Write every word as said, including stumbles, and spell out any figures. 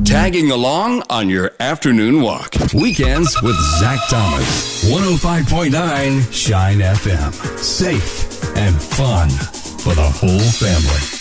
tagging along on your afternoon walk. Weekends with Zach Thomas. one oh five point nine Shine F M. Safe and fun for the whole family.